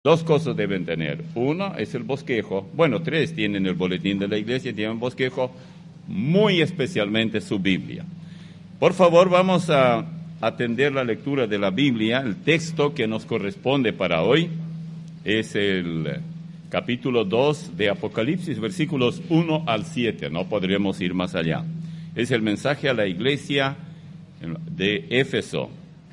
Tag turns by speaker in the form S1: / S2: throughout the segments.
S1: Dos cosas deben tener. Uno es el bosquejo. Bueno, tres tienen el boletín de la iglesia, tienen bosquejo, muy especialmente su Biblia. Por favor, vamos a atender la lectura de la Biblia. El texto que nos corresponde para hoy es el capítulo 2 de Apocalipsis, versículos 1 al 7. No podremos ir más allá. Es el mensaje a la iglesia de Éfeso.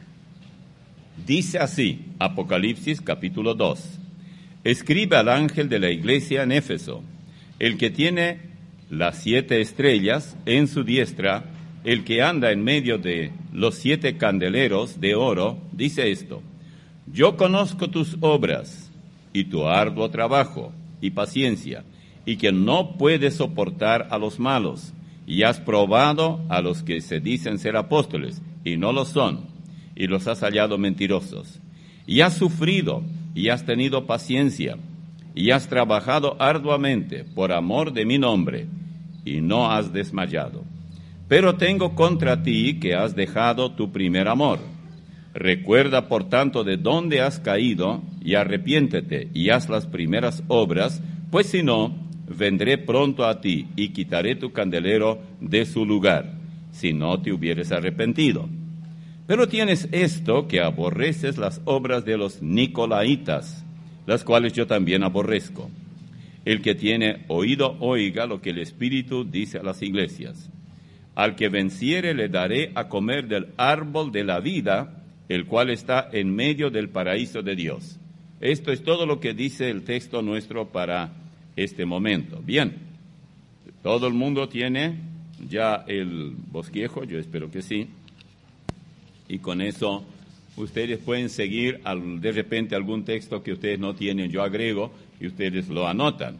S1: Dice así, Apocalipsis capítulo 2. Escribe al ángel de la iglesia en Éfeso, el que tiene las 7 estrellas en su diestra, el que anda en medio de los 7 candeleros de oro, dice esto: yo conozco tus obras y tu arduo trabajo y paciencia, y que no puedes soportar a los malos, y has probado a los que se dicen ser apóstoles y no lo son, y los has hallado mentirosos. Y has sufrido, y has tenido paciencia, y has trabajado arduamente por amor de mi nombre, y no has desmayado. Pero tengo contra ti que has dejado tu primer amor. Recuerda, por tanto, de dónde has caído, y arrepiéntete, y haz las primeras obras, pues si no, vendré pronto a ti, y quitaré tu candelero de su lugar, si no te hubieres arrepentido. Pero tienes esto, que aborreces las obras de los nicolaitas, las cuales yo también aborrezco. El que tiene oído, oiga lo que el Espíritu dice a las iglesias. Al que venciere le daré a comer del árbol de la vida, el cual está en medio del paraíso de Dios. Esto es todo lo que dice el texto nuestro para este momento. Bien, todo el mundo tiene ya el bosquejo, yo espero que sí. Y con eso ustedes pueden seguir de repente algún texto que ustedes no tienen, yo agrego y ustedes lo anotan.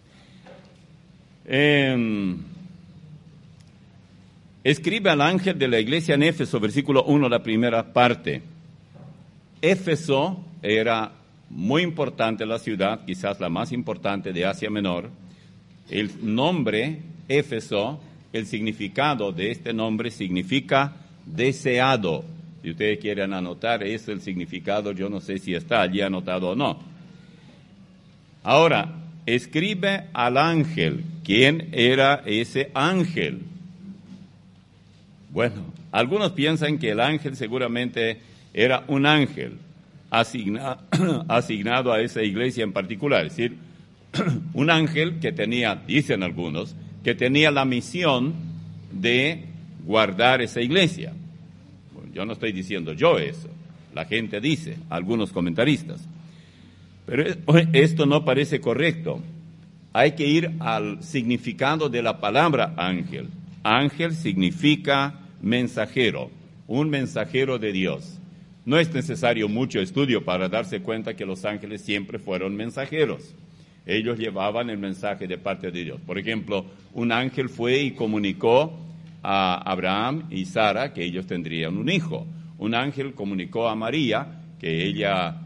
S1: Escribe al ángel de la iglesia en Éfeso, versículo 1, la primera parte. Éfeso era muy importante la ciudad, quizás la más importante de Asia Menor. El nombre Éfeso, el significado de este nombre significa deseado. Si ustedes quieren anotar eso, el significado, yo no sé si está allí anotado o no. Ahora, escribe al ángel. ¿Quién era ese ángel? Bueno, algunos piensan que el ángel seguramente era un ángel asignado a esa iglesia en particular. Es decir, un ángel que tenía, dicen algunos, que tenía la misión de guardar esa iglesia. Yo no estoy diciendo yo eso, la gente dice, algunos comentaristas. Pero esto no parece correcto. Hay que ir al significado de la palabra ángel. Ángel significa mensajero, un mensajero de Dios. No es necesario mucho estudio para darse cuenta que los ángeles siempre fueron mensajeros. Ellos llevaban el mensaje de parte de Dios. Por ejemplo, un ángel fue y comunicó a Abraham y Sara que ellos tendrían un hijo. Un ángel comunicó a María que ella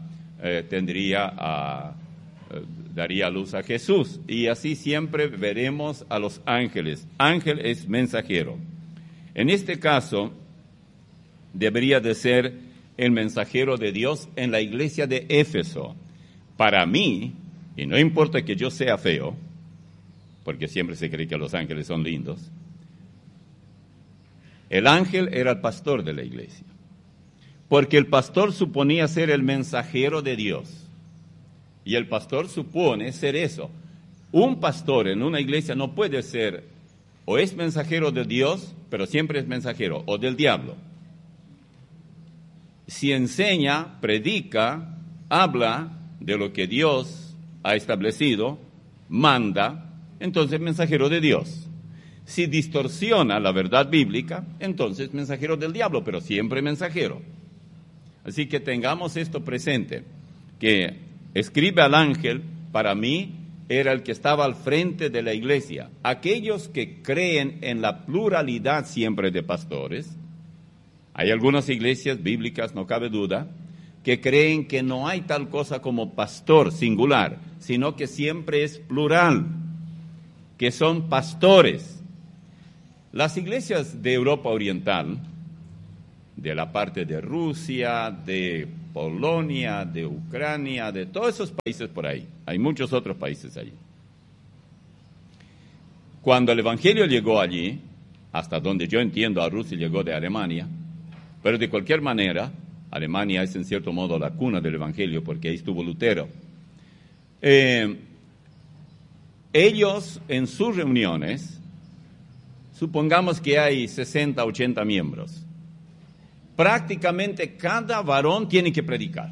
S1: daría a luz a Jesús. Y así siempre veremos a los ángeles. Ángel es mensajero. En este caso, debería de ser el mensajero de Dios en la iglesia de Éfeso. Para mí, y no importa que yo sea feo, porque siempre se cree que los ángeles son lindos, el ángel era el pastor de la iglesia, porque el pastor suponía ser el mensajero de Dios, y el pastor supone ser eso. Un pastor en una iglesia no puede ser, o es mensajero de Dios, pero siempre es mensajero, o del diablo. Si enseña, predica, habla de lo que Dios ha establecido, manda, entonces mensajero de Dios. Si distorsiona la verdad bíblica, entonces mensajero del diablo, pero siempre mensajero. Así que tengamos esto presente, que escribe al ángel, para mí, era el que estaba al frente de la iglesia. Aquellos que creen en la pluralidad siempre de pastores, hay algunas iglesias bíblicas, no cabe duda, que creen que no hay tal cosa como pastor singular, sino que siempre es plural, que son pastores. Las iglesias de Europa Oriental, de la parte de Rusia, de Polonia, de Ucrania, de todos esos países por ahí. Hay muchos otros países allí. Cuando el Evangelio llegó allí, hasta donde yo entiendo a Rusia llegó de Alemania, pero de cualquier manera, Alemania es en cierto modo la cuna del Evangelio porque ahí estuvo Lutero. Ellos en sus reuniones, supongamos que hay 60, 80 miembros, prácticamente cada varón tiene que predicar.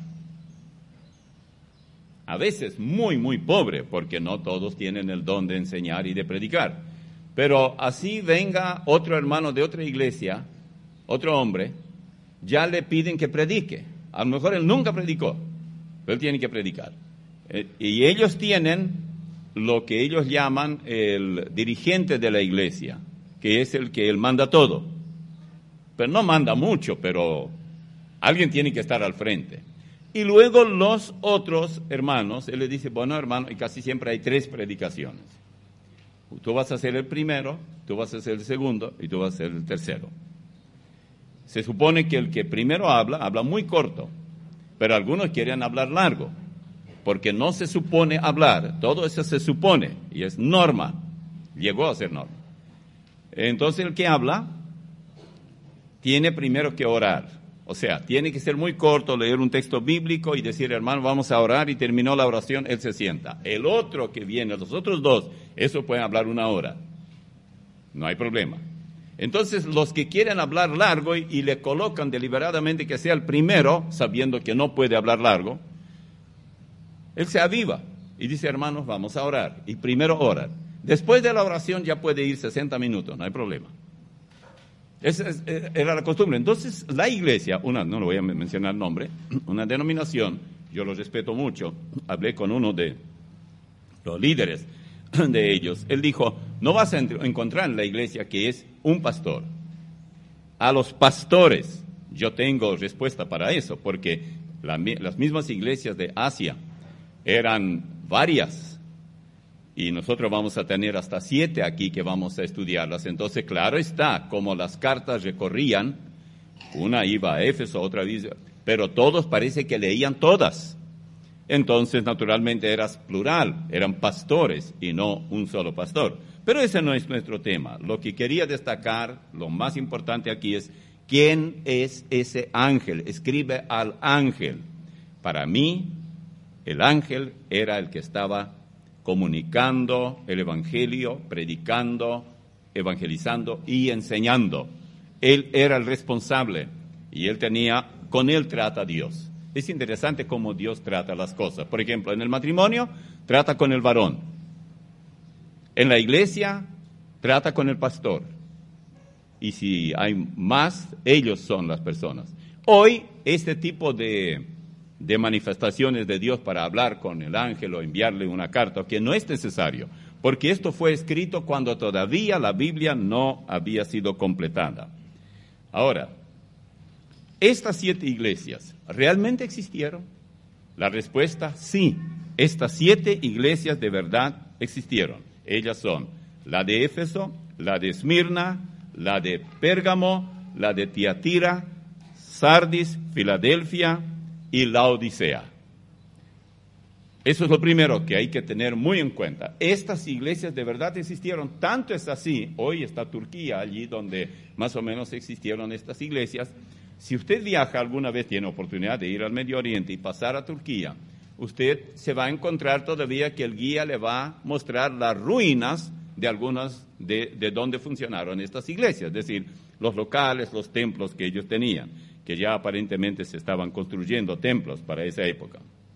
S1: A veces muy, muy pobre, porque no todos tienen el don de enseñar y de predicar. Pero así venga otro hermano de otra iglesia, otro hombre, ya le piden que predique. A lo mejor él nunca predicó, pero él tiene que predicar. Y ellos tienen lo que ellos llaman el dirigente de la iglesia, que es el que él manda todo. Pero no manda mucho, pero alguien tiene que estar al frente. Y luego los otros hermanos, él le dice, bueno hermano, y casi siempre hay 3 predicaciones. Tú vas a ser el primero, tú vas a ser el segundo y tú vas a ser el tercero. Se supone que el que primero habla muy corto, pero algunos quieren hablar largo, porque no se supone hablar, todo eso se supone y es norma, llegó a ser norma. Entonces el que habla tiene primero que orar. O sea, tiene que ser muy corto, leer un texto bíblico y decir, hermano, vamos a orar, y terminó la oración, él se sienta. El otro que viene, los otros 2, eso pueden hablar 1 hora. No hay problema. Entonces, los que quieren hablar largo y le colocan deliberadamente que sea el primero, sabiendo que no puede hablar largo, él se aviva y dice, hermanos, vamos a orar. Y primero orar. Después de la oración ya puede ir 60 minutos, no hay problema. Esa era la costumbre. Entonces, la iglesia, no le voy a mencionar el nombre, una denominación, yo lo respeto mucho, hablé con uno de los líderes de ellos. Él dijo, no vas a encontrar en la iglesia que es un pastor. A los pastores, yo tengo respuesta para eso, porque las mismas iglesias de Asia eran varias. Y nosotros vamos a tener hasta 7 aquí que vamos a estudiarlas. Entonces, claro está, como las cartas recorrían, una iba a Éfeso, otra iba, pero todos parece que leían todas. Entonces, naturalmente, era plural, eran pastores y no un solo pastor. Pero ese no es nuestro tema. Lo que quería destacar, lo más importante aquí es, ¿quién es ese ángel? Escribe al ángel. Para mí, el ángel era el que estaba comunicando el evangelio, predicando, evangelizando y enseñando. Él era el responsable y con él trata Dios. Es interesante cómo Dios trata las cosas. Por ejemplo, en el matrimonio trata con el varón. En la iglesia trata con el pastor. Y si hay más, ellos son las personas. Hoy, este tipo de manifestaciones de Dios para hablar con el ángel o enviarle una carta, que no es necesario, porque esto fue escrito cuando todavía la Biblia no había sido completada. Ahora, ¿estas 7 iglesias realmente existieron? La respuesta, sí. Estas 7 iglesias de verdad existieron. Ellas son la de Éfeso, la de Esmirna, la de Pérgamo, la de Tiatira, Sardis, Filadelfia y Laodicea. Eso es lo primero que hay que tener muy en cuenta. Estas iglesias de verdad existieron, tanto es así, hoy está Turquía, allí donde más o menos existieron estas iglesias. Si usted viaja alguna vez, tiene oportunidad de ir al Medio Oriente y pasar a Turquía, usted se va a encontrar todavía que el guía le va a mostrar las ruinas de algunas de donde funcionaron estas iglesias, es decir, los locales, los templos que ellos tenían, que ya aparentemente se estaban construyendo templos para esa época.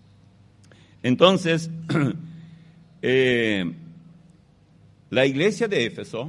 S1: Entonces, la iglesia de Éfeso,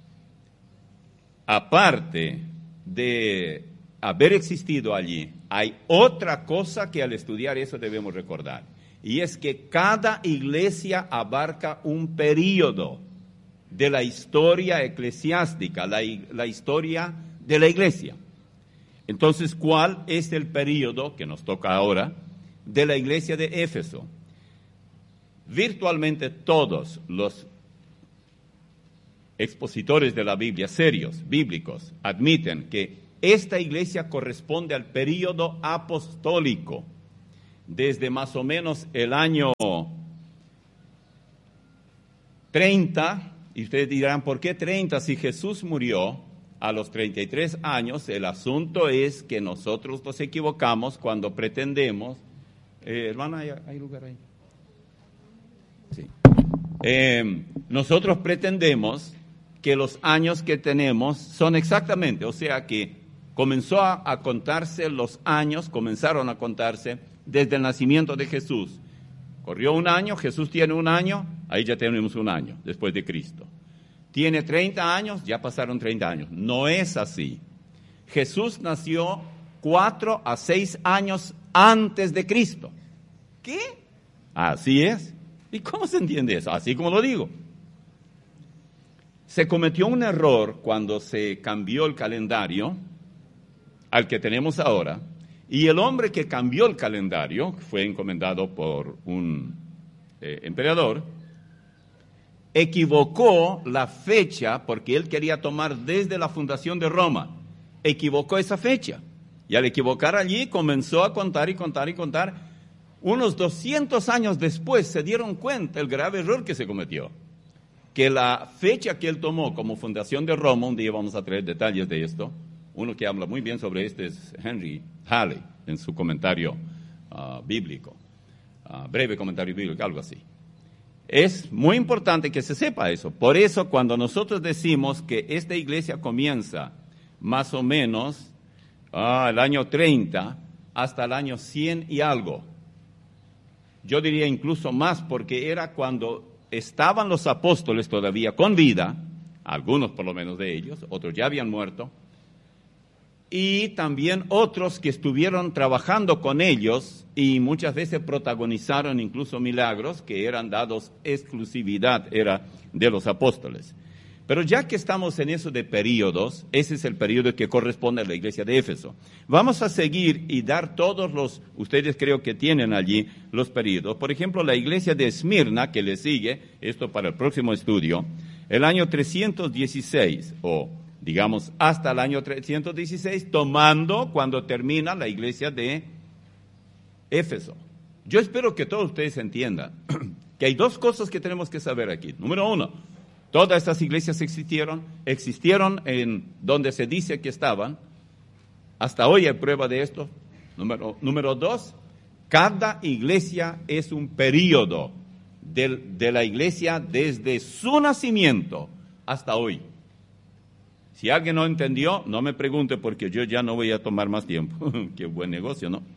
S1: aparte de haber existido allí, hay otra cosa que al estudiar eso debemos recordar, y es que cada iglesia abarca un período de la historia eclesiástica, la historia de la iglesia. Entonces, ¿cuál es el período que nos toca ahora de la iglesia de Éfeso? Virtualmente todos los expositores de la Biblia, serios, bíblicos, admiten que esta iglesia corresponde al período apostólico, desde más o menos el año 30, y ustedes dirán, ¿por qué 30? Si Jesús murió a los 33 años, el asunto es que nosotros nos equivocamos cuando pretendemos. Hermana, ¿hay lugar ahí? Sí. Nosotros pretendemos que los años que tenemos son exactamente, o sea que comenzó a contarse los años, comenzaron a contarse desde el nacimiento de Jesús. Corrió un año, Jesús tiene un año, ahí ya tenemos un año después de Cristo. Tiene 30 años, ya pasaron 30 años. No es así. Jesús nació 4 a 6 años antes de Cristo. ¿Qué? Así es. ¿Y cómo se entiende eso? Así como lo digo. Se cometió un error cuando se cambió el calendario al que tenemos ahora, y el hombre que cambió el calendario, fue encomendado por un emperador, equivocó la fecha porque él quería tomar desde la fundación de Roma. Equivocó esa fecha. Y al equivocar allí comenzó a contar y contar y contar. Unos 200 años después se dieron cuenta del grave error que se cometió. Que la fecha que él tomó como fundación de Roma, un día vamos a traer detalles de esto, uno que habla muy bien sobre esto es Henry Halley, en su comentario bíblico, breve comentario bíblico, algo así. Es muy importante que se sepa eso. Por eso, cuando nosotros decimos que esta iglesia comienza más o menos el año 30 hasta el año 100 y algo, yo diría incluso más, porque era cuando estaban los apóstoles todavía con vida, algunos por lo menos de ellos, otros ya habían muerto, y también otros que estuvieron trabajando con ellos y muchas veces protagonizaron incluso milagros que eran dados exclusividad, era de los apóstoles. Pero ya que estamos en eso de períodos, ese es el período que corresponde a la iglesia de Éfeso. Vamos a seguir y dar todos los, ustedes creo que tienen allí los períodos. Por ejemplo, la iglesia de Esmirna, que le sigue, esto para el próximo estudio, el año 316 o digamos, hasta el año 316, tomando cuando termina la iglesia de Éfeso. Yo espero que todos ustedes entiendan que hay dos cosas que tenemos que saber aquí. Número uno, todas estas iglesias existieron en donde se dice que estaban. Hasta hoy hay prueba de esto. Número dos, cada iglesia es un período de la iglesia desde su nacimiento hasta hoy. Si alguien no entendió, no me pregunte porque yo ya no voy a tomar más tiempo. Qué buen negocio, ¿no?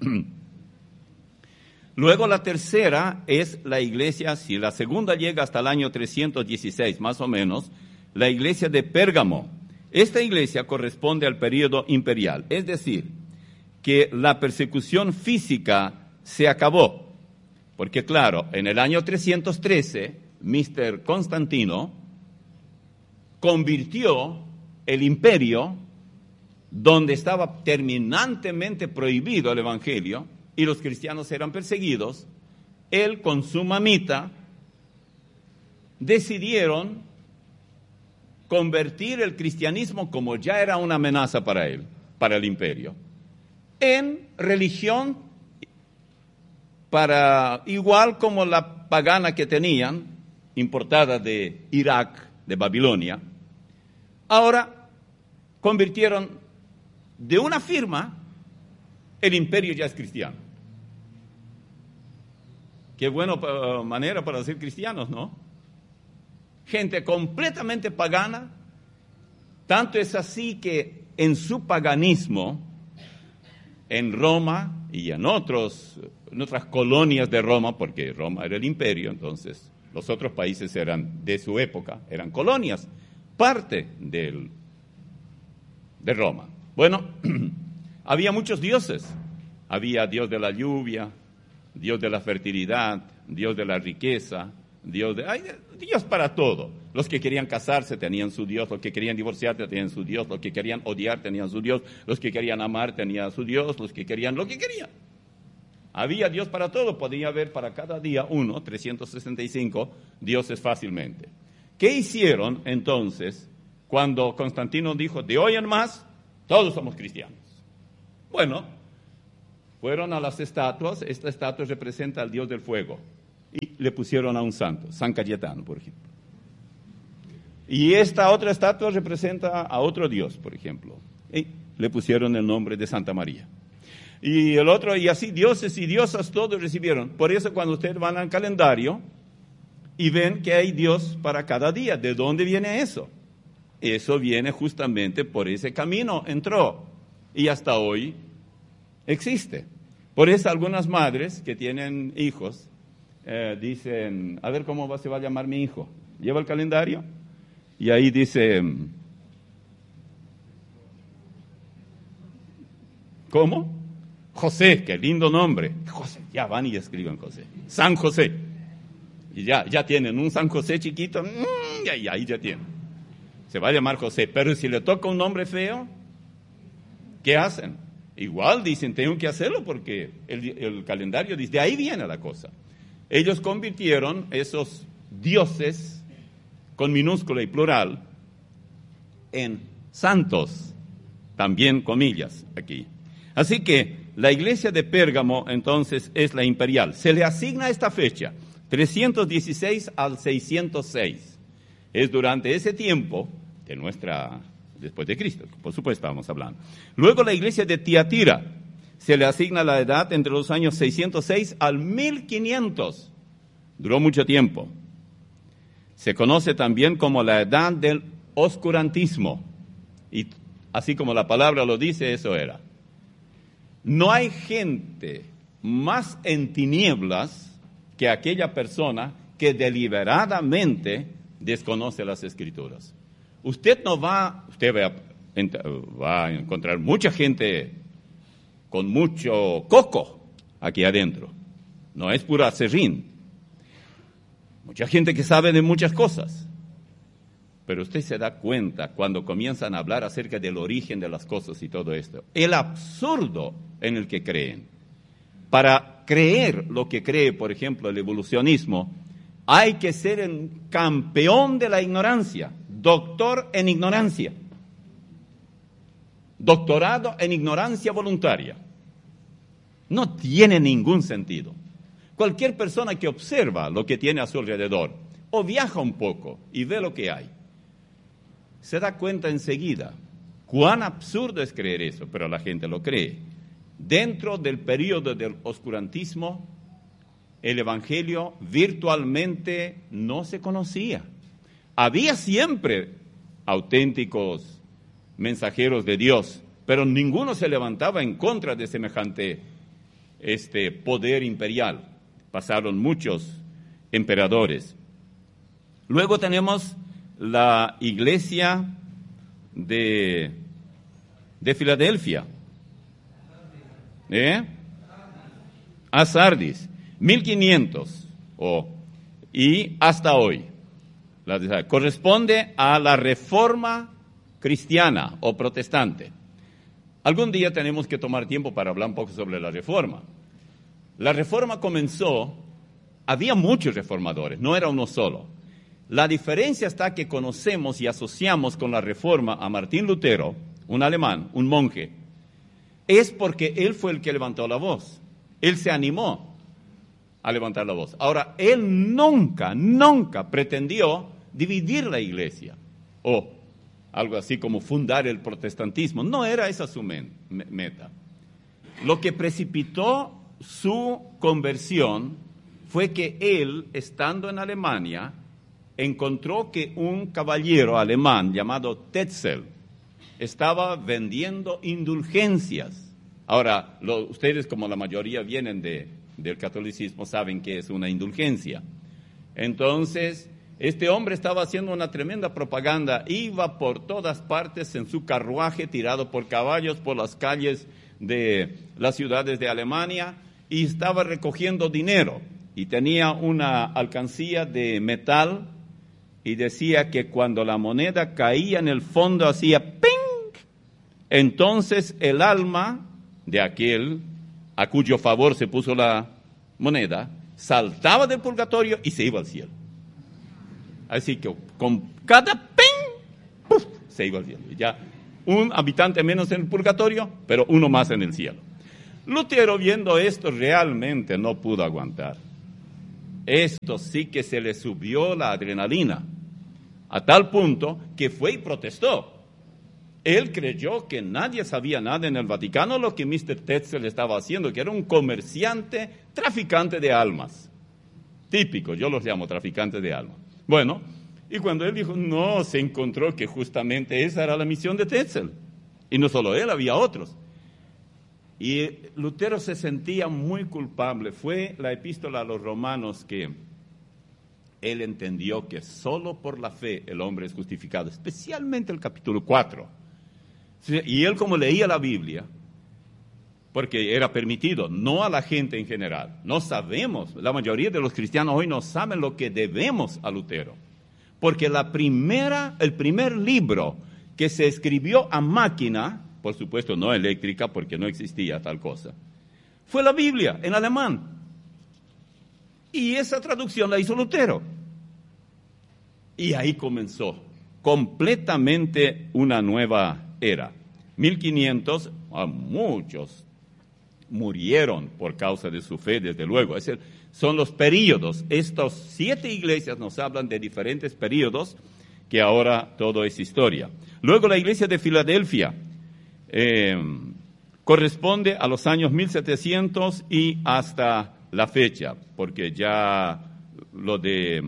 S1: Luego la tercera es la iglesia, si la segunda llega hasta el año 316 más o menos, la iglesia de Pérgamo. Esta iglesia corresponde al período imperial, es decir, que la persecución física se acabó. Porque claro, en el año 313, Mr. Constantino convirtió el imperio, donde estaba terminantemente prohibido el evangelio y los cristianos eran perseguidos, él con su mamita decidieron convertir el cristianismo, como ya era una amenaza para él, para el imperio, en religión para igual como la pagana que tenían, importada de Irak, de Babilonia. Ahora convirtieron de una firma, el imperio ya es cristiano. Qué buena manera para ser cristianos, ¿no? Gente completamente pagana, tanto es así que en su paganismo, en Roma y en otras colonias de Roma, porque Roma era el imperio, entonces los otros países eran de su época, eran colonias, parte de Roma. Bueno, había muchos dioses. Había Dios de la lluvia, Dios de la fertilidad, Dios de la riqueza, Dios para todo. Los que querían casarse tenían su Dios, los que querían divorciarse tenían su Dios, los que querían odiar tenían su Dios, los que querían amar tenían su Dios, los que querían lo que querían. Había Dios para todo, podía haber para cada día 365 dioses fácilmente. ¿Qué hicieron entonces cuando Constantino dijo, de hoy en más, Todos somos cristianos. Bueno, fueron a las estatuas. Esta estatua representa al Dios del fuego. Y le pusieron a un santo, San Cayetano, por ejemplo. Y esta otra estatua representa a otro Dios, por ejemplo. Y le pusieron el nombre de Santa María. Y el otro, y así dioses y diosas todos recibieron. Por eso cuando ustedes van al calendario y ven que hay Dios para cada día, ¿de dónde viene eso? Eso viene justamente por ese camino, entró. Y hasta hoy existe. Por eso algunas madres que tienen hijos dicen, a ver cómo se va a llamar mi hijo. Lleva el calendario y ahí dice, ¿cómo? José, qué lindo nombre. José, ya van y escriben José. San José. Y ya tienen un San José chiquito, y ahí ya tienen. Se va a llamar José, pero si le toca un nombre feo, ¿qué hacen? Igual dicen, tengo que hacerlo porque el calendario dice, de ahí viene la cosa. Ellos convirtieron esos dioses, con minúscula y plural, en santos, también comillas aquí. Así que la iglesia de Pérgamo entonces es la imperial. Se le asigna esta fecha, 316 al 606. Es durante ese tiempo de después de Cristo, por supuesto estamos hablando. Luego la iglesia de Tiatira, se le asigna la edad entre los años 606 al 1500. Duró mucho tiempo. Se conoce también como la edad del oscurantismo. Y así como la palabra lo dice, eso era. No hay gente más en tinieblas que aquella persona que deliberadamente desconoce las Escrituras. Usted va a encontrar mucha gente con mucho coco aquí adentro. No es pura serrín. Mucha gente que sabe de muchas cosas. Pero usted se da cuenta cuando comienzan a hablar acerca del origen de las cosas y todo esto. El absurdo en el que creen. Para creer lo que cree, por ejemplo, el evolucionismo, hay que ser un campeón de la ignorancia, doctor en ignorancia. Doctorado en ignorancia voluntaria. No tiene ningún sentido. Cualquier persona que observa lo que tiene a su alrededor o viaja un poco y ve lo que hay, se da cuenta enseguida cuán absurdo es creer eso, pero la gente lo cree. Dentro del periodo del oscurantismo, el evangelio virtualmente no se conocía. Había siempre auténticos mensajeros de Dios, pero ninguno se levantaba en contra de semejante poder imperial. Pasaron muchos emperadores. Luego tenemos la iglesia de Filadelfia. A Sardis, 1500 y hasta hoy. Corresponde a la reforma cristiana o protestante. Algún día tenemos que tomar tiempo para hablar un poco sobre la reforma. La reforma comenzó, había muchos reformadores, no era uno solo. La diferencia está que conocemos y asociamos con la reforma a Martín Lutero, un alemán, un monje, es porque él fue el que levantó la voz. Él se animó a levantar la voz. Ahora, él nunca pretendió dividir la iglesia o algo así como fundar el protestantismo. No era esa su meta. Lo que precipitó su conversión fue que él, estando en Alemania, encontró que un caballero alemán llamado Tetzel estaba vendiendo indulgencias. Ahora, ustedes, como la mayoría vienen del catolicismo, saben qué es una indulgencia. Entonces, este hombre estaba haciendo una tremenda propaganda, iba por todas partes en su carruaje tirado por caballos por las calles de las ciudades de Alemania y estaba recogiendo dinero y tenía una alcancía de metal y decía que cuando la moneda caía en el fondo hacía ¡ping! Entonces el alma de aquel a cuyo favor se puso la moneda saltaba del purgatorio y se iba al cielo. Así que con cada ¡ping! ¡puf! Se iba al cielo. Y ya un habitante menos en el purgatorio, pero uno más en el cielo. Lutero, viendo esto, realmente no pudo aguantar. Esto sí que se le subió la adrenalina, a tal punto que fue y protestó. Él creyó que nadie sabía nada en el Vaticano lo que Mr. Tetzel estaba haciendo, que era un comerciante, traficante de almas. Típico, yo los llamo traficantes de almas. Bueno, y cuando él dijo, no, se encontró que justamente esa era la misión de Tetzel. Y no solo él, había otros. Y Lutero se sentía muy culpable. Fue la epístola a los romanos que él entendió que solo por la fe el hombre es justificado, especialmente el capítulo 4. Y él, como leía la Biblia, porque era permitido, no a la gente en general, no sabemos, la mayoría de los cristianos hoy no saben lo que debemos a Lutero, porque el primer libro que se escribió a máquina, por supuesto no eléctrica porque no existía tal cosa, fue la Biblia en alemán. Y esa traducción la hizo Lutero. Y ahí comenzó completamente una nueva era. 1500, muchos murieron por causa de su fe, desde luego. Son los períodos. Estas 7 iglesias nos hablan de diferentes períodos, que ahora todo es historia. Luego la iglesia de Filadelfia corresponde a los años 1700 y hasta la fecha, porque ya lo de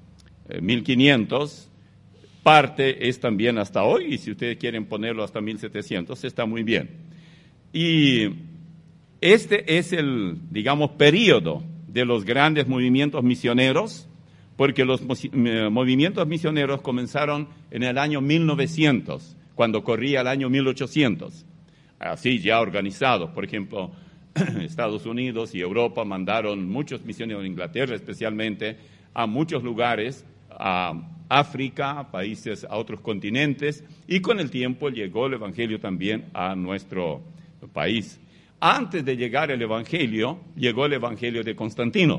S1: 1500 parte es también hasta hoy, y si ustedes quieren ponerlo hasta 1700, está muy bien. Y este es el, digamos, período de los grandes movimientos misioneros, porque los movimientos misioneros comenzaron en el año 1900, cuando corría el año 1800. Así ya organizados, por ejemplo, Estados Unidos y Europa mandaron muchos misioneros, Inglaterra especialmente, a muchos lugares, a África, a países, a otros continentes, y con el tiempo llegó el Evangelio también a nuestro país. Antes de llegar el Evangelio, llegó el Evangelio de Constantino.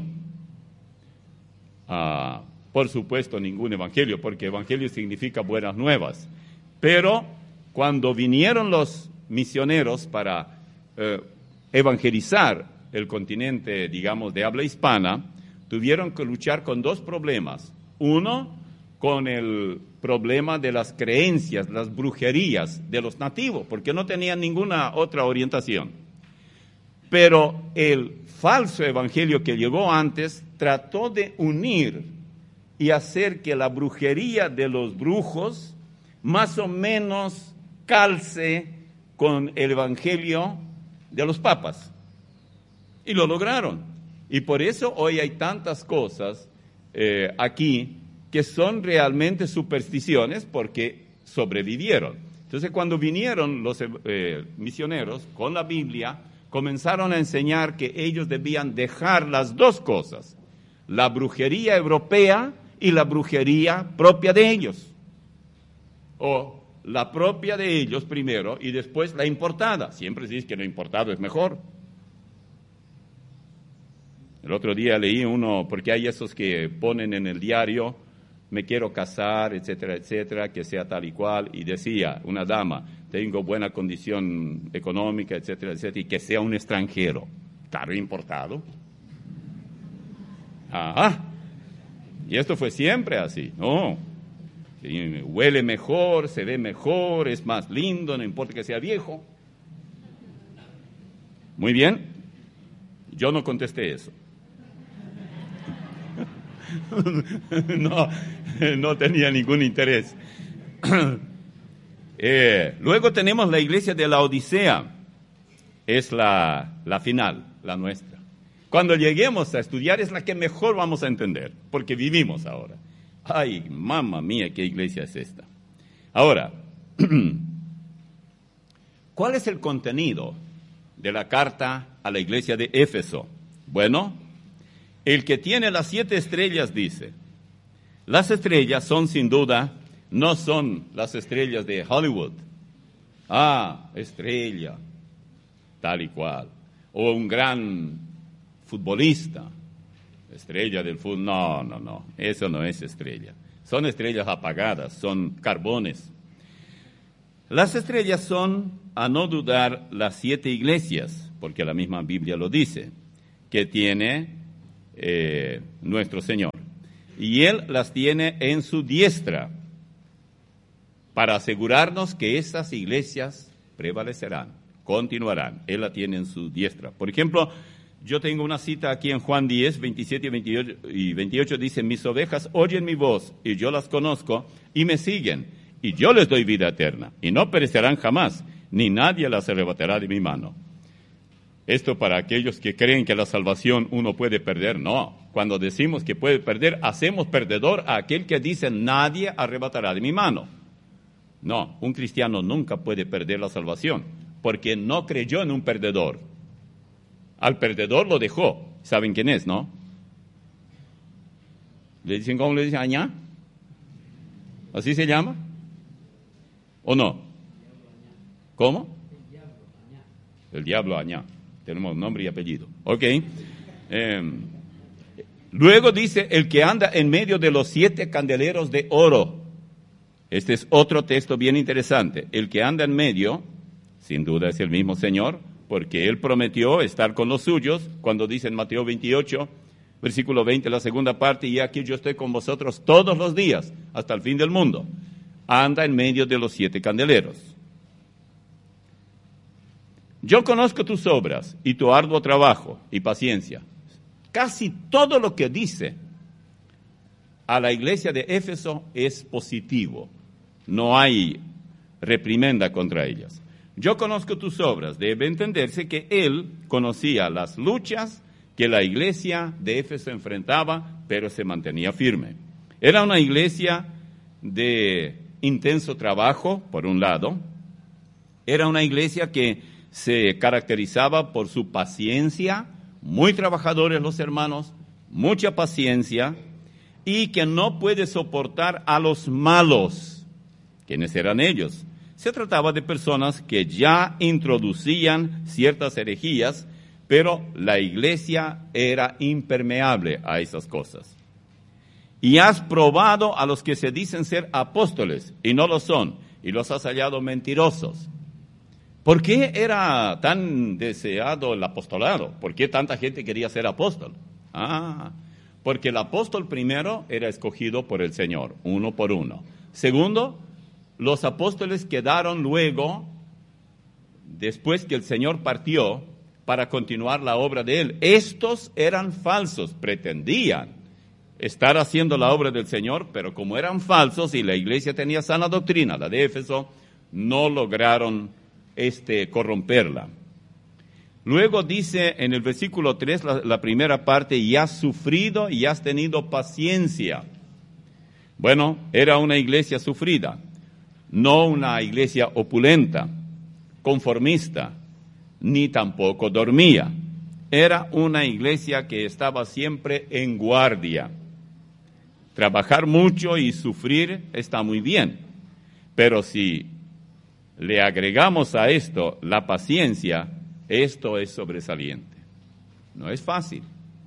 S1: Por supuesto, ningún Evangelio, porque Evangelio significa buenas nuevas. Pero cuando vinieron los misioneros para evangelizar el continente, digamos, de habla hispana, tuvieron que luchar con 2 problemas. Uno, con el problema de las creencias, las brujerías de los nativos, porque no tenían ninguna otra orientación. Pero el falso evangelio que llegó antes trató de unir y hacer que la brujería de los brujos más o menos calce con el evangelio de los papas. Y lo lograron. Y por eso hoy hay tantas cosas aquí que son realmente supersticiones, porque sobrevivieron. Entonces, cuando vinieron los misioneros con la Biblia, comenzaron a enseñar que ellos debían dejar las 2 cosas, la brujería europea y la brujería propia de ellos. O la propia de ellos primero y después la importada. Siempre se dice que lo importado es mejor. El otro día leí uno, porque hay esos que ponen en el diario, me quiero casar, etcétera, etcétera, que sea tal y cual, y decía una dama, tengo buena condición económica, etcétera, etcétera, y que sea un extranjero. Claro, importado. Y esto fue siempre así, ¿no? Huele mejor, se ve mejor, es más lindo, no importa que sea viejo. Muy bien, yo no contesté eso. No tenía ningún interés. Luego tenemos la iglesia de la Odisea, es la final, la nuestra. Cuando lleguemos a estudiar es la que mejor vamos a entender, porque vivimos ahora. Ay, mamma mía, ¿qué iglesia es esta? Ahora, ¿cuál es el contenido de la carta a la iglesia de Éfeso? Bueno, el que tiene las 7 estrellas dice, las estrellas son sin duda, no son las estrellas de Hollywood. Estrella, tal y cual. O un gran futbolista, estrella del fútbol. No, eso no es estrella. Son estrellas apagadas, son carbones. Las estrellas son, a no dudar, las 7 iglesias, porque la misma Biblia lo dice, que tiene nuestro Señor. Y Él las tiene en su diestra para asegurarnos que esas iglesias prevalecerán, continuarán. Él la tiene en su diestra. Por ejemplo, yo tengo una cita aquí en Juan 10, 27 y 28, dice: mis ovejas oyen mi voz, y yo las conozco, y me siguen, y yo les doy vida eterna, y no perecerán jamás, ni nadie las arrebatará de mi mano. Esto para aquellos que creen que la salvación uno puede perder, no. Cuando decimos que puede perder, hacemos perdedor a aquel que dice: nadie arrebatará de mi mano. No, un cristiano nunca puede perder la salvación, porque no creyó en un perdedor. Al perdedor lo dejó. ¿Saben quién es, no? ¿Le dicen cómo le dicen? ¿Añá? ¿Así se llama? ¿O no? ¿Cómo? El diablo Añá. Tenemos nombre y apellido. Ok. Luego dice: el que anda en medio de los 7 candeleros de oro. Este es otro texto bien interesante. El que anda en medio, sin duda es el mismo Señor, porque Él prometió estar con los suyos, cuando dice en Mateo 28, versículo 20, la segunda parte: y aquí yo estoy con vosotros todos los días, hasta el fin del mundo. Anda en medio de los 7 candeleros. Yo conozco tus obras y tu arduo trabajo y paciencia. Casi todo lo que dice a la iglesia de Éfeso es positivo. No hay reprimenda contra ellas. Yo conozco tus obras. Debe entenderse que él conocía las luchas que la iglesia de Éfeso enfrentaba, pero se mantenía firme. Era una iglesia de intenso trabajo, por un lado. Era una iglesia que se caracterizaba por su paciencia, muy trabajadores los hermanos, mucha paciencia, y que no puede soportar a los malos. ¿Quiénes eran ellos? Se trataba de personas que ya introducían ciertas herejías, pero la iglesia era impermeable a esas cosas. Y has probado a los que se dicen ser apóstoles y no lo son, y los has hallado mentirosos. ¿Por qué era tan deseado el apostolado? ¿Por qué tanta gente quería ser apóstol? Porque el apóstol primero era escogido por el Señor, uno por uno. Segundo, los apóstoles quedaron luego, después que el Señor partió, para continuar la obra de Él. Estos eran falsos, pretendían estar haciendo la obra del Señor, pero como eran falsos y la iglesia tenía sana doctrina, la de Éfeso, no lograron corromperla. Luego dice en el versículo 3, la primera parte: y has sufrido y has tenido paciencia. Bueno, era una iglesia sufrida, no una iglesia opulenta, conformista, ni tampoco dormía. Era una iglesia que estaba siempre en guardia. Trabajar mucho y sufrir está muy bien, pero si le agregamos a esto la paciencia, esto es sobresaliente. No es fácil.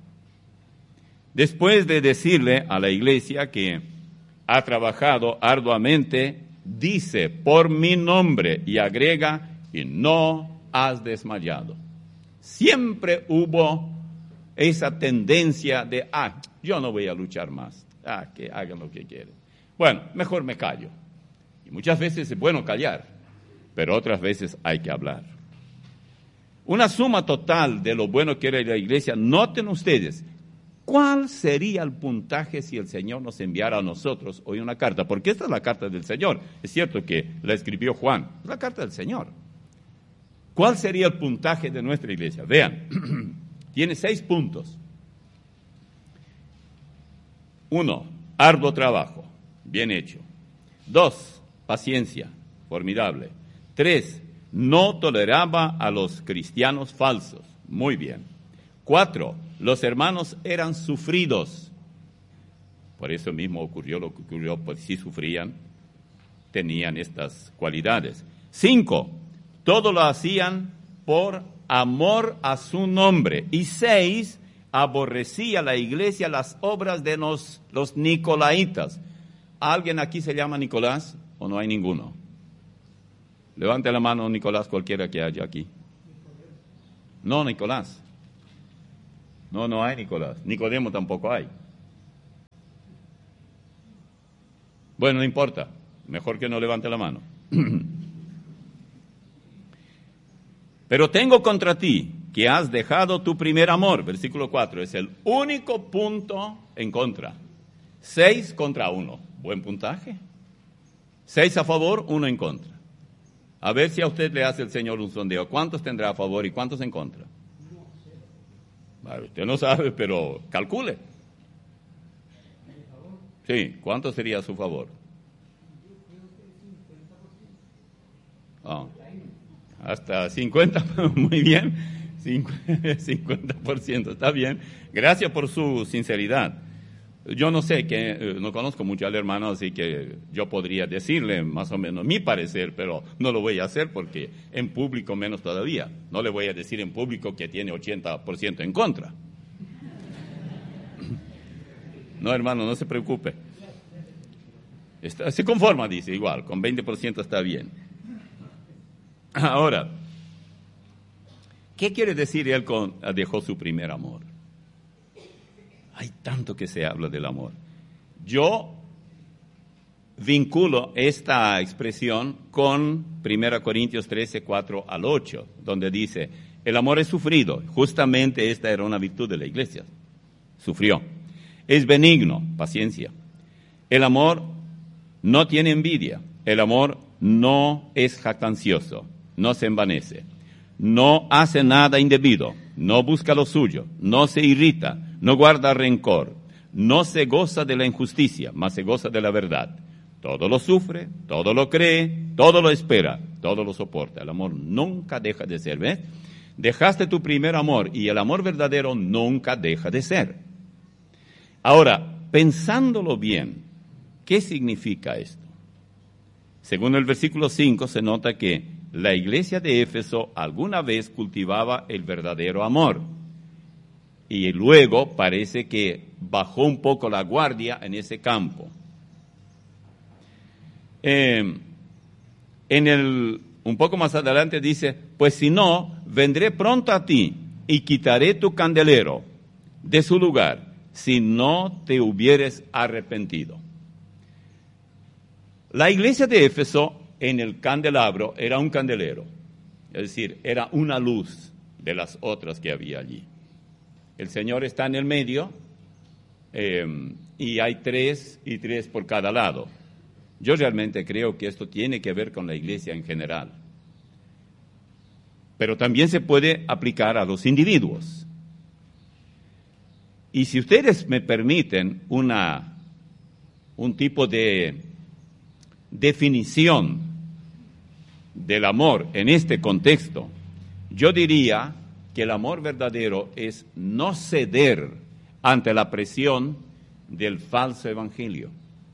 S1: Después de decirle a la iglesia que ha trabajado arduamente, dice: por mi nombre, y agrega: y no has desmayado. Siempre hubo esa tendencia de: yo no voy a luchar más, que hagan lo que quieren. Bueno, mejor me callo. Y muchas veces es bueno callar, pero otras veces hay que hablar. Una suma total de lo bueno que era la iglesia. Noten ustedes, ¿cuál sería el puntaje si el Señor nos enviara a nosotros hoy una carta? Porque esta es la carta del Señor. Es cierto que la escribió Juan, es la carta del Señor. ¿Cuál sería el puntaje de nuestra iglesia? Vean, tiene 6 puntos. 1, arduo trabajo, bien hecho. 2, paciencia, formidable. 3, no toleraba a los cristianos falsos, muy bien. 4, los hermanos eran sufridos. Por eso mismo ocurrió lo que ocurrió, pues si sufrían, tenían estas cualidades. 5, todo lo hacían por amor a su nombre. Y 6, aborrecía la iglesia las obras de los nicolaitas. ¿Alguien aquí se llama Nicolás o no hay ninguno? Levante la mano, Nicolás, cualquiera que haya aquí. No, Nicolás. No hay Nicolás. Nicodemo tampoco hay. Bueno, no importa. Mejor que no levante la mano. Pero tengo contra ti que has dejado tu primer amor. Versículo 4. Es el único punto en contra. 6 contra 1. Buen puntaje. 6 a favor, 1 en contra. A ver si a usted le hace el Señor un sondeo. ¿Cuántos tendrá a favor y cuántos en contra? Bueno, usted no sabe, pero calcule. Sí, ¿cuánto sería a su favor? Oh, hasta 50, muy bien. 50%, está bien. Gracias por su sinceridad. Yo no sé, no conozco mucho al hermano, así que yo podría decirle más o menos mi parecer, pero no lo voy a hacer porque en público menos todavía. No le voy a decir en público que tiene 80% en contra. No, hermano, no se preocupe. Se conforma, dice, igual, con 20% está bien. Ahora, ¿qué quiere decir él con dejó su primer amor? Hay tanto que se habla del amor. Yo vinculo esta expresión con 1 Corintios 13, 4 al 8, donde dice, el amor es sufrido. Justamente esta era una virtud de la iglesia. Sufrió. Es benigno, paciencia. El amor no tiene envidia. El amor no es jactancioso, no se envanece, no hace nada indebido, no busca lo suyo, no se irrita, no guarda rencor, no se goza de la injusticia, mas se goza de la verdad. Todo lo sufre, todo lo cree, todo lo espera, todo lo soporta. El amor nunca deja de ser, ¿ves? Dejaste tu primer amor y el amor verdadero nunca deja de ser. Ahora, pensándolo bien, ¿qué significa esto? Según el versículo 5 se nota que la iglesia de Éfeso alguna vez cultivaba el verdadero amor. Y luego parece que bajó un poco la guardia en ese campo. Un poco más adelante dice, pues si no, vendré pronto a ti y quitaré tu candelero de su lugar, si no te hubieres arrepentido. La iglesia de Éfeso en el candelabro era un candelero, es decir, era una luz de las otras que había allí. El Señor está en el medio y hay 3 y 3 por cada lado. Yo realmente creo que esto tiene que ver con la iglesia en general. Pero también se puede aplicar a los individuos. Y si ustedes me permiten un tipo de definición del amor en este contexto, yo diría que el amor verdadero es no ceder ante la presión del falso evangelio.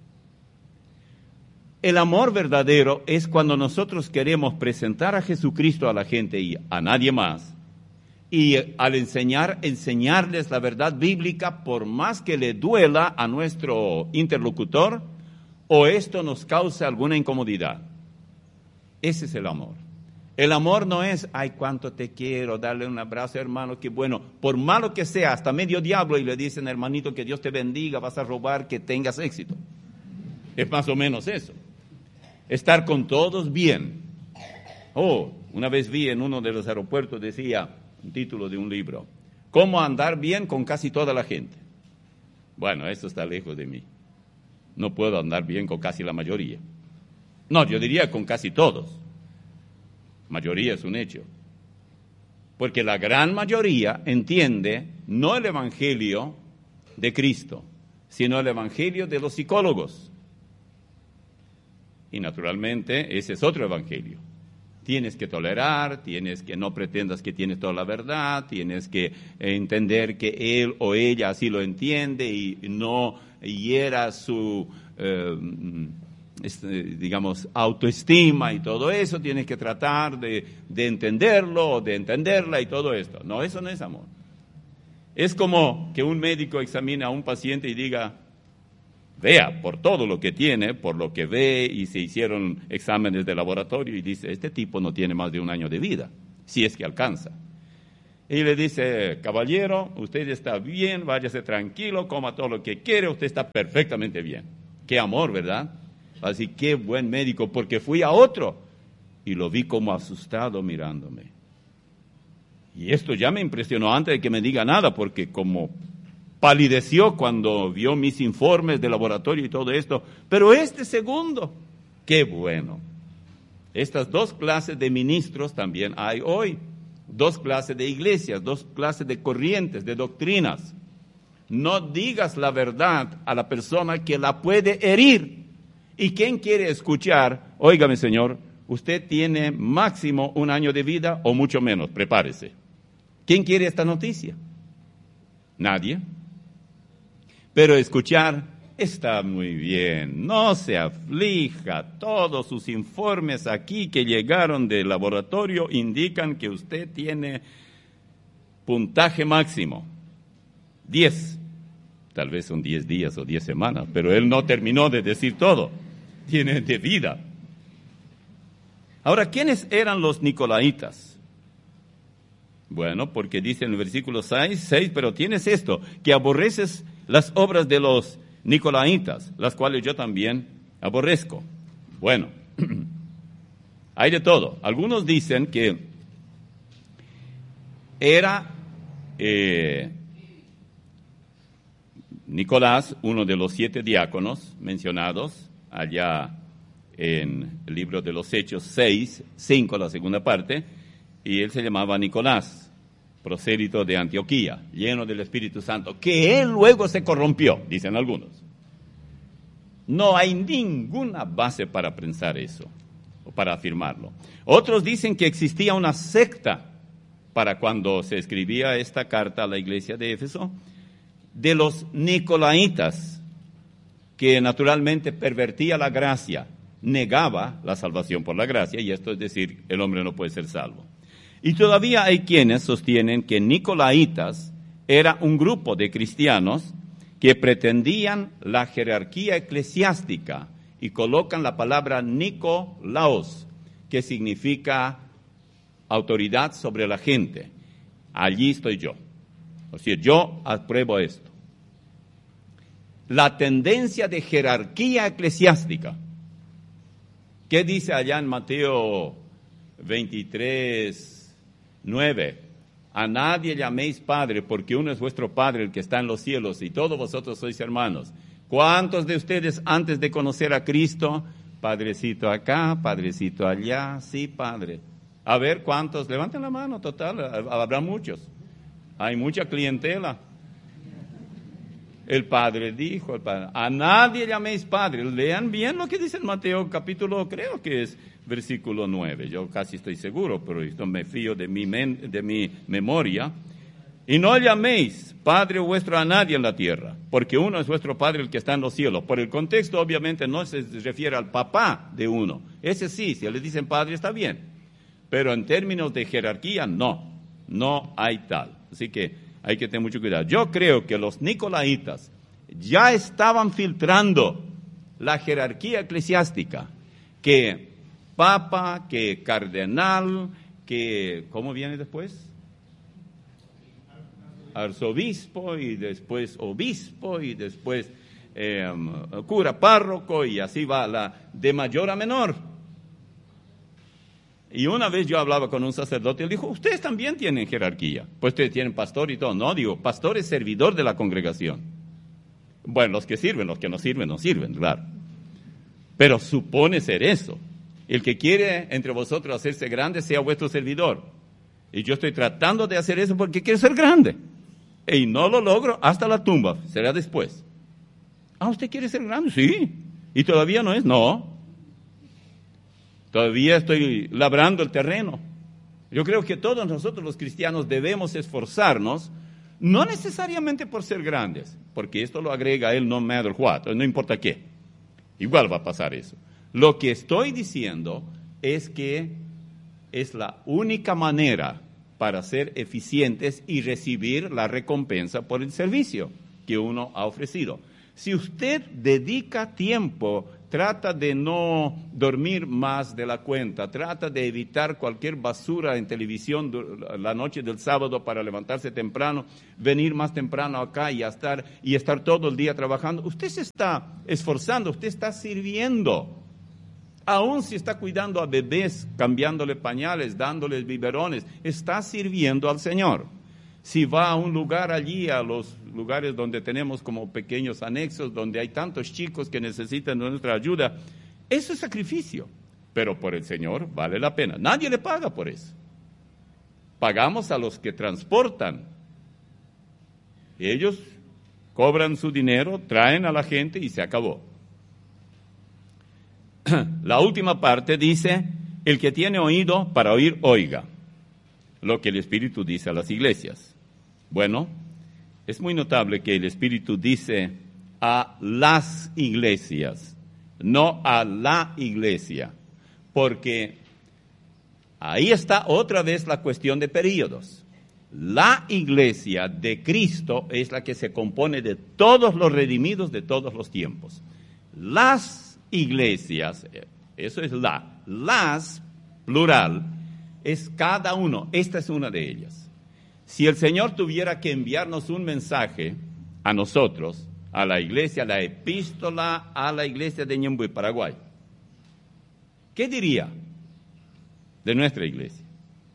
S1: El amor verdadero es cuando nosotros queremos presentar a Jesucristo a la gente y a nadie más, y al enseñarles la verdad bíblica, por más que le duela a nuestro interlocutor o esto nos cause alguna incomodidad. Ese es el amor. El amor no es, ay, cuánto te quiero, darle un abrazo, hermano, que bueno, por malo que sea, hasta medio diablo, y le dicen, hermanito, que Dios te bendiga, vas a robar, que tengas éxito. Es más o menos eso. Estar con todos bien. Una vez vi en uno de los aeropuertos, decía, un título de un libro, ¿cómo andar bien con casi toda la gente? Bueno, eso está lejos de mí. No puedo andar bien con casi la mayoría. No, yo diría con casi todos. Mayoría es un hecho. Porque la gran mayoría entiende no el evangelio de Cristo, sino el evangelio de los psicólogos. Y naturalmente ese es otro evangelio. Tienes que tolerar, tienes que no pretendas que tienes toda la verdad, tienes que entender que él o ella así lo entiende y no hiera su, digamos, autoestima y todo eso. Tienes que tratar de entenderlo o de entenderla y todo esto. No, eso no es amor. Es como que un médico examine a un paciente y diga, vea por todo lo que tiene, por lo que ve, y se hicieron exámenes de laboratorio y dice, este tipo no tiene más de 1 año de vida, si es que alcanza. Y le dice, caballero, usted está bien, váyase tranquilo, coma todo lo que quiere, usted está perfectamente bien. Qué amor, ¿verdad? Así, qué buen médico, porque fui a otro y lo vi como asustado mirándome. Y esto ya me impresionó antes de que me diga nada, porque como palideció cuando vio mis informes de laboratorio y todo esto. Pero este segundo, qué bueno. Estas 2 clases de ministros también hay hoy. 2 clases de iglesias, 2 clases de corrientes, de doctrinas. No digas la verdad a la persona que la puede herir. ¿Y quién quiere escuchar? Óigame, señor, usted tiene máximo 1 año de vida o mucho menos, prepárese. ¿Quién quiere esta noticia? Nadie. Pero escuchar, está muy bien, no se aflija, todos sus informes aquí que llegaron del laboratorio indican que usted tiene puntaje máximo, 10, tal vez son 10 días o 10 semanas, pero él no terminó de decir todo, tiene de vida. Ahora, ¿quiénes eran los nicolaitas? Bueno, porque dice en el versículo 6, pero tienes esto, que aborreces las obras de los nicolaitas, las cuales yo también aborrezco. Bueno, hay de todo. Algunos dicen que era Nicolás, uno de los 7 diáconos mencionados allá en el libro de los Hechos 6:5, la segunda parte, y él se llamaba Nicolás, prosélito de Antioquía, lleno del Espíritu Santo, que él luego se corrompió, dicen algunos. No hay ninguna base para pensar eso, o para afirmarlo. Otros dicen que existía una secta para cuando se escribía esta carta a la iglesia de Éfeso, de los nicolaitas, que naturalmente pervertía la gracia, negaba la salvación por la gracia, y esto es decir, el hombre no puede ser salvo. Y todavía hay quienes sostienen que nicolaitas era un grupo de cristianos que pretendían la jerarquía eclesiástica y colocan la palabra Nikolaos, que significa autoridad sobre la gente. Allí estoy yo. O sea, yo apruebo esto. La tendencia de jerarquía eclesiástica. ¿Qué dice allá en Mateo 23:9? A nadie llaméis Padre, porque uno es vuestro Padre, el que está en los cielos, y todos vosotros sois hermanos. ¿Cuántos de ustedes antes de conocer a Cristo, padrecito acá, padrecito allá? Sí, Padre. A ver, ¿cuántos? Levanten la mano, total, habrá muchos. Hay mucha clientela. El Padre dijo, a nadie llaméis Padre. Lean bien lo que dice en Mateo capítulo, creo que es versículo 9. Yo casi estoy seguro, pero esto me fío de mi memoria. Y no llaméis Padre vuestro a nadie en la tierra, porque uno es vuestro Padre el que está en los cielos. Por el contexto, obviamente, no se refiere al papá de uno. Ese sí, si le dicen Padre está bien. Pero en términos de jerarquía, no hay tal. Así que hay que tener mucho cuidado. Yo creo que los nicolaitas ya estaban filtrando la jerarquía eclesiástica, que papa, que cardenal, que, ¿cómo viene después? Arzobispo, y después obispo, y después cura párroco, y así va de mayor a menor. Y una vez yo hablaba con un sacerdote, él dijo, ustedes también tienen jerarquía, pues ustedes tienen pastor y todo. No, digo, pastor es servidor de la congregación. Bueno, los que sirven, los que no sirven, claro. Pero supone ser eso. El que quiere entre vosotros hacerse grande, sea vuestro servidor. Y yo estoy tratando de hacer eso porque quiero ser grande. Y no lo logro hasta la tumba, será después. Ah, ¿usted quiere ser grande? Sí. ¿Y todavía no es? No. Todavía estoy labrando el terreno. Yo creo que todos nosotros los cristianos debemos esforzarnos, no necesariamente por ser grandes, porque esto lo agrega él no matter what, no importa qué. Igual va a pasar eso. Lo que estoy diciendo es que es la única manera para ser eficientes y recibir la recompensa por el servicio que uno ha ofrecido. Si usted dedica tiempo, trata de no dormir más de la cuenta, trata de evitar cualquier basura en televisión la noche del sábado para levantarse temprano, venir más temprano acá y estar todo el día trabajando, usted se está esforzando, usted está sirviendo. Aún si está cuidando a bebés, cambiándole pañales, dándoles biberones, está sirviendo al Señor. Si va a un lugar allí, a los lugares donde tenemos como pequeños anexos, donde hay tantos chicos que necesitan nuestra ayuda, eso es sacrificio. Pero por el Señor vale la pena. Nadie le paga por eso. Pagamos a los que transportan. Ellos cobran su dinero, traen a la gente y se acabó. La última parte dice, el que tiene oído para oír, oiga lo que el Espíritu dice a las iglesias. Bueno, es muy notable que el Espíritu dice a las iglesias, no a la iglesia, porque ahí está otra vez la cuestión de períodos. La iglesia de Cristo es la que se compone de todos los redimidos de todos los tiempos. Las iglesias, eso es las, plural, es cada uno, esta es una de ellas. Si el Señor tuviera que enviarnos un mensaje a nosotros, a la iglesia, la epístola a la iglesia de Ñembuy, Paraguay, ¿qué diría de nuestra iglesia?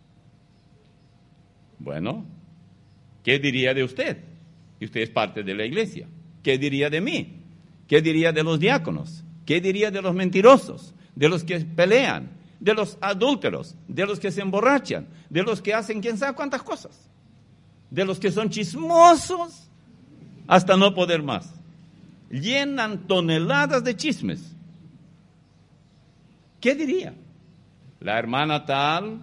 S1: Bueno, ¿qué diría de usted? Y usted es parte de la iglesia. ¿Qué diría de mí? ¿Qué diría de los diáconos? ¿Qué diría de los mentirosos, de los que pelean, de los adúlteros, de los que se emborrachan, de los que hacen quién sabe cuántas cosas, de los que son chismosos hasta no poder más? Llenan toneladas de chismes. ¿Qué diría? La hermana tal,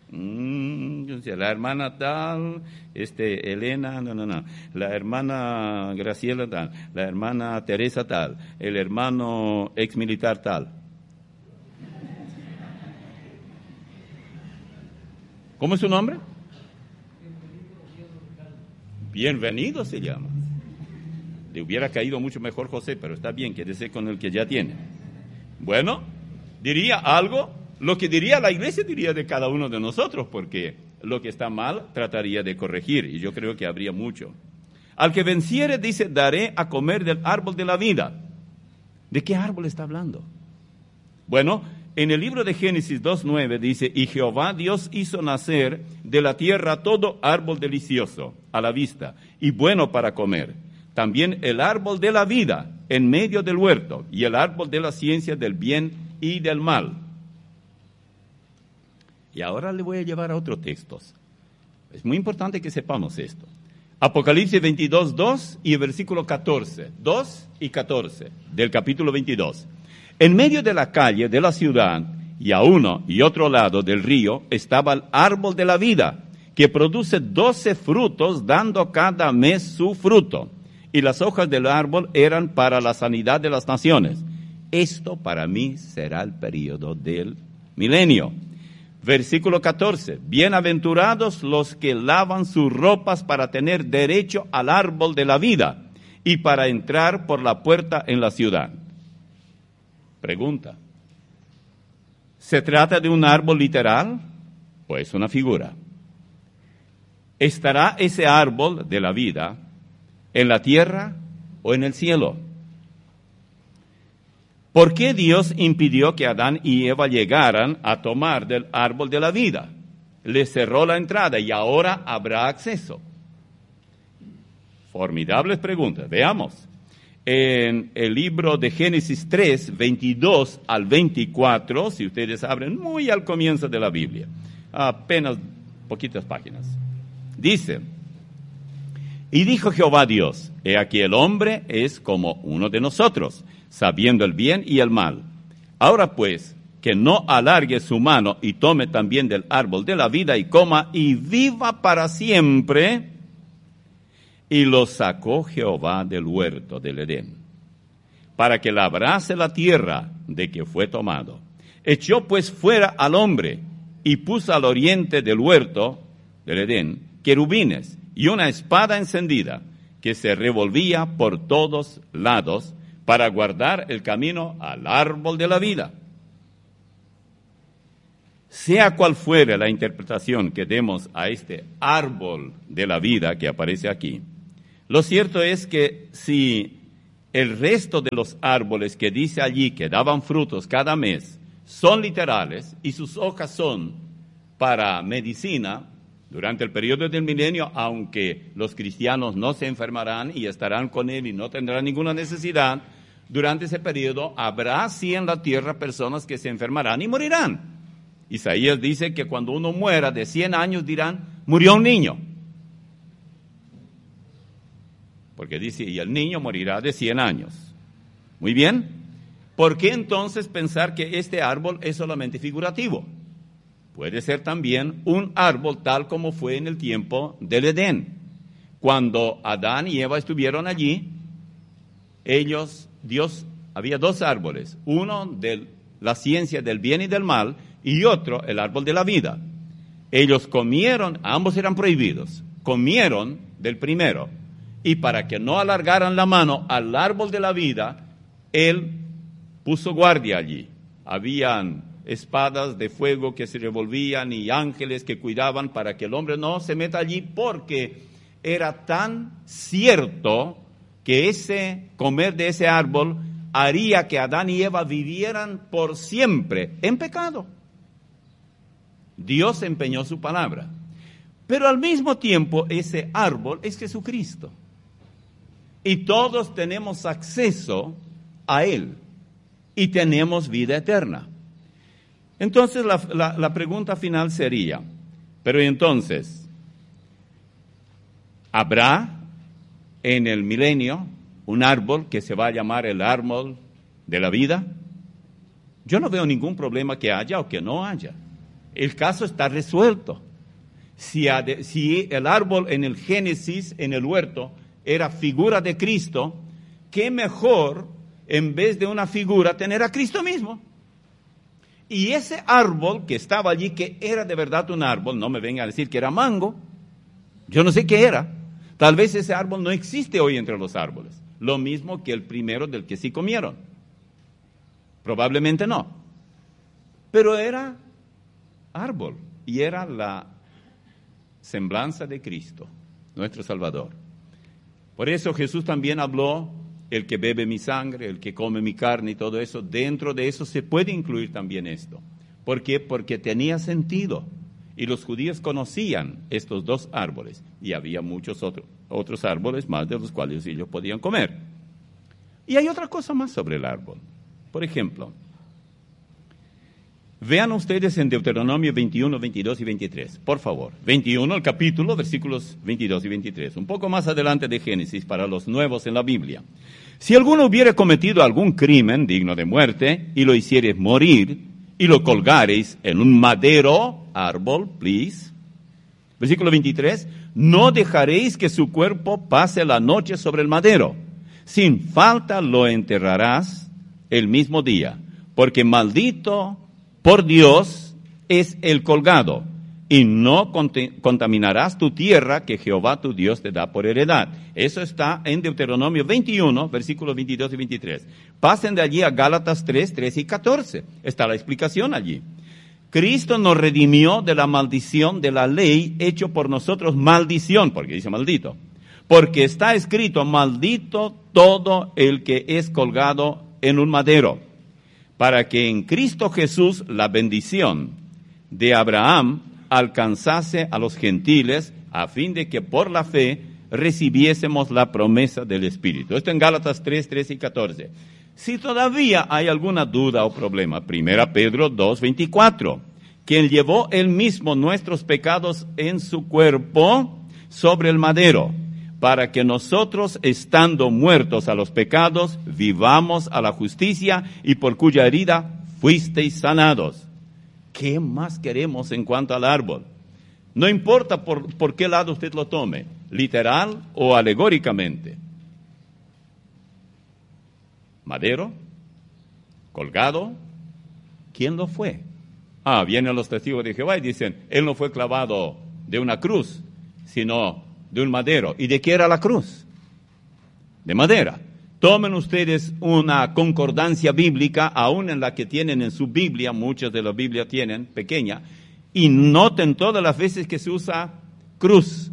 S1: Elena, la hermana Graciela tal, la hermana Teresa tal, el hermano ex militar tal. ¿Cómo es su nombre? Bienvenido se llama. Le hubiera caído mucho mejor José, pero está bien, quédese con el que ya tiene. Bueno, diría algo. Lo que diría la iglesia diría de cada uno de nosotros, porque lo que está mal trataría de corregir, y yo creo que habría mucho. Al que venciere, dice, daré a comer del árbol de la vida. ¿De qué árbol está hablando? Bueno, en el libro de Génesis 2:9 dice, y Jehová Dios hizo nacer de la tierra todo árbol delicioso a la vista y bueno para comer. También el árbol de la vida en medio del huerto y el árbol de la ciencia del bien y del mal. Y ahora le voy a llevar a otros textos. Es muy importante que sepamos esto. Apocalipsis 22:2 y el versículo 14, 2 y 14 del capítulo 22. En medio de la calle de la ciudad y a uno y otro lado del río estaba el árbol de la vida, que produce 12 frutos, dando cada mes su fruto. Y las hojas del árbol eran para la sanidad de las naciones. Esto para mí será el período del milenio. Versículo 14, bienaventurados los que lavan sus ropas para tener derecho al árbol de la vida y para entrar por la puerta en la ciudad. Pregunta, ¿se trata de un árbol literal? Pues una figura. ¿Estará ese árbol de la vida en la tierra o en el cielo? ¿Por qué Dios impidió que Adán y Eva llegaran a tomar del árbol de la vida? Les cerró la entrada y ahora habrá acceso. Formidables preguntas. Veamos. En el libro de Génesis 3, 22 al 24, si ustedes abren muy al comienzo de la Biblia, apenas poquitas páginas, dice, y dijo Jehová Dios, he aquí el hombre es como uno de nosotros, sabiendo el bien y el mal. Ahora pues, que no alargue su mano y tome también del árbol de la vida y coma y viva para siempre. Y lo sacó Jehová del huerto del Edén, para que labrase la tierra de que fue tomado. Echó pues fuera al hombre y puso al oriente del huerto del Edén querubines y una espada encendida que se revolvía por todos lados para guardar el camino al árbol de la vida. Sea cual fuere la interpretación que demos a este árbol de la vida que aparece aquí, lo cierto es que si el resto de los árboles que dice allí que daban frutos cada mes son literales y sus hojas son para medicina, durante el periodo del milenio, aunque los cristianos no se enfermarán y estarán con él y no tendrán ninguna necesidad, durante ese periodo habrá sí en la tierra personas que se enfermarán y morirán. Isaías dice que cuando uno muera de 100 años dirán, murió un niño. Porque dice, y el niño morirá de 100 años. Muy bien. ¿Por qué entonces pensar que este árbol es solamente figurativo? Puede ser también un árbol tal como fue en el tiempo del Edén. Cuando Adán y Eva estuvieron allí, había dos árboles. Uno de la ciencia del bien y del mal y otro el árbol de la vida. Ellos comieron, ambos eran prohibidos, comieron del primero. Y para que no alargaran la mano al árbol de la vida, él puso guardia allí. Habían espadas de fuego que se revolvían y ángeles que cuidaban para que el hombre no se meta allí, porque era tan cierto que ese comer de ese árbol haría que Adán y Eva vivieran por siempre en pecado. Dios empeñó su palabra. Pero al mismo tiempo ese árbol es Jesucristo. Y todos tenemos acceso a Él. Y tenemos vida eterna. Entonces la pregunta final sería, pero entonces, ¿habrá en el milenio un árbol que se va a llamar el árbol de la vida? Yo no veo ningún problema que haya o que no haya. El caso está resuelto. Si el árbol en el Génesis, en el huerto, era figura de Cristo, qué mejor, en vez de una figura, tener a Cristo mismo. Y ese árbol que estaba allí, que era de verdad un árbol, no me vengan a decir que era mango, yo no sé qué era. Tal vez ese árbol no existe hoy entre los árboles, lo mismo que el primero del que sí comieron. Probablemente no. Pero era árbol y era la semblanza de Cristo, nuestro Salvador. Por eso Jesús también habló, el que bebe mi sangre, el que come mi carne y todo eso, dentro de eso se puede incluir también esto. ¿Por qué? Porque tenía sentido. Y los judíos conocían estos dos árboles. Y había muchos otros árboles más de los cuales ellos podían comer. Y hay otra cosa más sobre el árbol. Por ejemplo, vean ustedes en Deuteronomio 21, 22 y 23, por favor. 21, el capítulo, versículos 22 y 23. Un poco más adelante de Génesis para los nuevos en la Biblia. Si alguno hubiere cometido algún crimen digno de muerte y lo hiciereis morir y lo colgareis en un madero, árbol, please. Versículo 23, no dejaréis que su cuerpo pase la noche sobre el madero. Sin falta lo enterrarás el mismo día, porque maldito por Dios es el colgado, y no contaminarás tu tierra que Jehová tu Dios te da por heredad. Eso está en Deuteronomio 21, versículos 22 y 23. Pasen de allí a Gálatas 3, 13 y 14. Está la explicación allí. Cristo nos redimió de la maldición de la ley, hecho por nosotros maldición, porque dice maldito. Porque está escrito, maldito todo el que es colgado en un madero, para que en Cristo Jesús la bendición de Abraham alcanzase a los gentiles, a fin de que por la fe recibiésemos la promesa del Espíritu. Esto en Gálatas 3, 13 y 14. Si todavía hay alguna duda o problema, 1 Pedro 2, 24, quien llevó él mismo nuestros pecados en su cuerpo sobre el madero, para que nosotros, estando muertos a los pecados, vivamos a la justicia, y por cuya herida fuisteis sanados. ¿Qué más queremos en cuanto al árbol? No importa por qué lado usted lo tome, literal o alegóricamente. Madero, colgado, ¿quién lo fue? Vienen los testigos de Jehová y dicen, él no fue clavado de una cruz, sino de un madero. ¿Y de qué era la cruz? de madera. Tomen ustedes una concordancia bíblica, aún en la que tienen en su Biblia, muchas de las Biblias tienen, pequeña, y noten todas las veces que se usa cruz.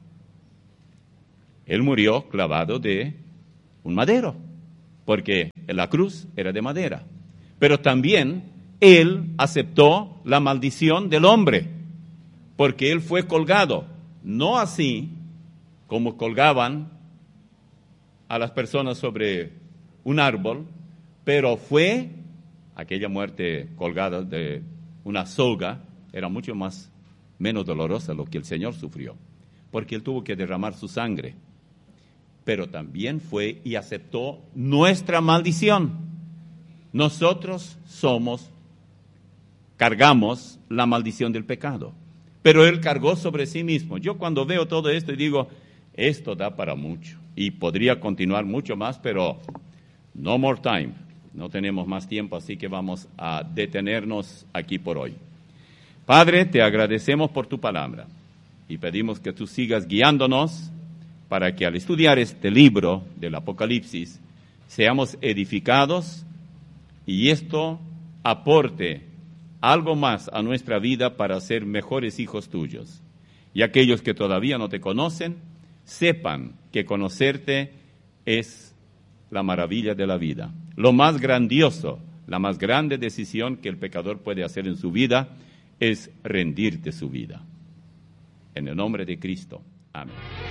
S1: Él murió clavado de un madero, porque la cruz era de madera. Pero también él aceptó la maldición del hombre, porque él fue colgado, no así como colgaban a las personas sobre un árbol, pero fue aquella muerte colgada de una soga, era mucho menos dolorosa lo que el Señor sufrió, porque él tuvo que derramar su sangre, pero también fue y aceptó nuestra maldición. Nosotros cargamos la maldición del pecado, pero él cargó sobre sí mismo. Yo cuando veo todo esto y digo, esto da para mucho, y podría continuar mucho más, pero no more time, no tenemos más tiempo, así que vamos a detenernos aquí por hoy. Padre, te agradecemos por tu palabra y pedimos que tú sigas guiándonos para que al estudiar este libro del Apocalipsis seamos edificados y esto aporte algo más a nuestra vida para ser mejores hijos tuyos. Y aquellos que todavía no te conocen, sepan que conocerte es la maravilla de la vida. Lo más grandioso, la más grande decisión que el pecador puede hacer en su vida es rendirte su vida. En el nombre de Cristo. Amén.